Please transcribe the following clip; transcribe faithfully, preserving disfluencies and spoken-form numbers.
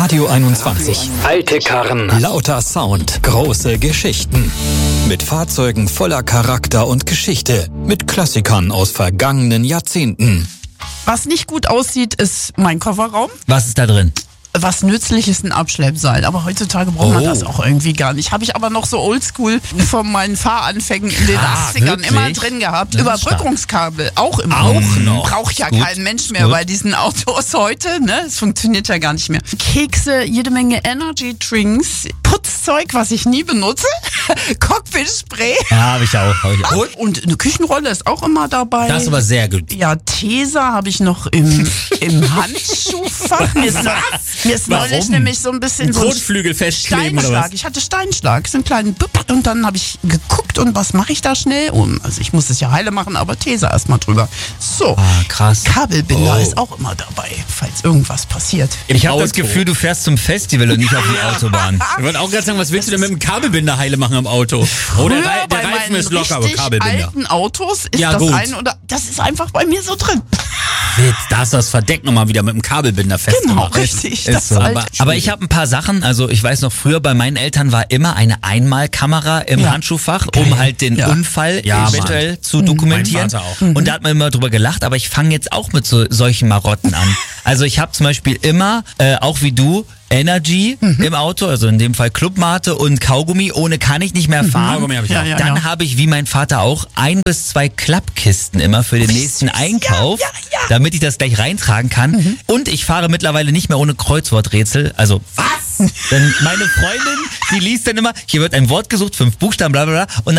Radio einundzwanzig. Alte Karren, lauter Sound, große Geschichten. Mit Fahrzeugen voller Charakter und Geschichte. Mit Klassikern aus vergangenen Jahrzehnten. Was nicht gut aussieht, ist mein Kofferraum. Was ist da drin? Was nützlich ist, ein Abschleppseil. Aber heutzutage braucht man Oh. das auch irgendwie gar nicht. Habe ich aber noch so oldschool von meinen Fahranfängen in den Ah, achtzigern wirklich? immer drin gehabt. Das ist Überbrückungskabel auch immer. Auch noch. Braucht ja Gut. kein Mensch mehr Gut. bei diesen Autos heute. Ne? Es funktioniert ja gar nicht mehr. Kekse, jede Menge Energy Drinks, Putzzeug, was ich nie benutze. Cockpit-Spray. Ja, habe ich auch. Hab ich auch. Und, und eine Küchenrolle ist auch immer dabei. Das ist aber sehr gut. Ja, Tesa habe ich noch im, im Handschuhfach. Mir ist, mir ist neulich Warum? nämlich so ein bisschen so ein Kotflügel festkleben oder Steinschlag. was? Ich hatte Steinschlag, so einen kleinen Büpp. Und dann habe ich geguckt und was mache ich da schnell? Und, also ich muss es ja heile machen, aber Tesa erstmal drüber. So, Ah, krass. Kabelbinder Oh. ist auch immer dabei, falls irgendwas passiert. Ich habe das Auto. Gefühl, du fährst zum Festival und nicht auf die Autobahn. Ich wollte auch gerade sagen, was willst du denn mit dem Kabelbinder heile machen am Auto? Oh, der, Früher Re bei der Reifen meinen ist locker, aber richtig Kabelbinder. alten Autos ist Ja, das gut. ein oder das ist einfach bei mir so drin. Witz, da hast du das Verdeck nochmal wieder mit dem Kabelbinder Genau, festgemacht. richtig. Ist Das so. alte Aber, aber ich habe ein paar Sachen, also ich weiß noch, früher bei meinen Eltern war immer eine Einmalkamera im Ja. Handschuhfach, um halt den Ja. Unfall Ja, eventuell zu dokumentieren. Mein Vater auch. Und da hat man immer drüber gelacht, aber ich fange jetzt auch mit so, solchen Marotten an. Also ich habe zum Beispiel immer, äh, auch wie du, Energy im Auto, also in dem Fall Clubmate und Kaugummi, ohne kann ich nicht mehr fahren. Kaugummi hab ich Ja, auch. ja. Dann habe ich, wie mein Vater auch, ein bis zwei Klappkisten immer für den nächsten süß. Einkauf, Ja, ja, ja. damit ich das gleich reintragen kann. Und ich fahre mittlerweile nicht mehr ohne Kreuzworträtsel. Also, was? Denn meine Freundin, die liest dann immer, hier wird ein Wort gesucht, fünf Buchstaben, bla bla bla. Und